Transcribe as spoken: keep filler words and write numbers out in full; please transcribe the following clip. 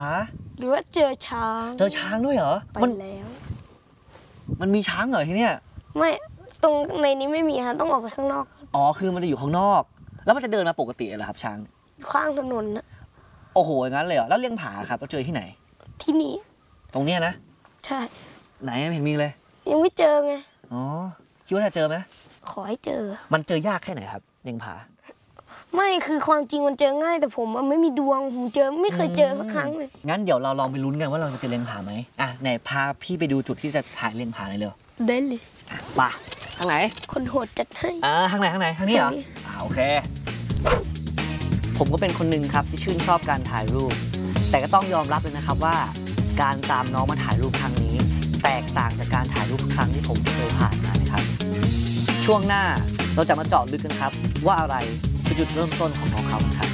ฮะหรือว่าเจอช้างเจอช้างด้วยเหรอไปแล้วมันมีช้างเหรอที่เนี่ยไม่ตรงในนี้ไม่มีฮะต้องออกไปข้างนอกอ๋อคือมันจะอยู่ข้างนอกแล้วมันจะเดินมาปกติเหรอครับช้างข้างถนนนะโอ้โหอย่างนั้นเลยเหรอแล้วเลี้ยงผาครับเราเจอที่ไหนที่นี่ตรงเนี้ยนะใช่ไหนไม่เห็นมีเลยยังไม่เจอไงอ๋อคิดว่าจะเจอไหมขอให้เจอมันเจอยากแค่ไหนครับเลี้ยงผาไม่คือความจริงมันเจอง่ายแต่ผมไม่มีดวงผมเจอไม่เคยเจอสักครั้งเลยงั้นเดี๋ยวเราลองไปลุ้นกันว่าเราจะเจอเลี้ยงผาไหมอ่ะไหนพาพี่ไปดูจุดที่จะถ่ายเลี้ยงผาหน่อยเร็วได้เลยป่ะทางไหนคนโหดจัดให้อ่าทางไหนทางไหนทางนี้เหรออ่าโอเคผมก็เป็นคนหนึ่งครับที่ชื่นชอบการถ่ายรูปแต่ก็ต้องยอมรับเลยนะครับว่าการตามน้องมาถ่ายรูปครั้งนี้แตกต่างจากการถ่ายรูปครั้งที่ผมเคยผ่านมานะครับช่วงหน้าเราจะมาเจาะลึกกันครับว่าอะไรคือจุดเริ่มต้นของน้องเขาครับ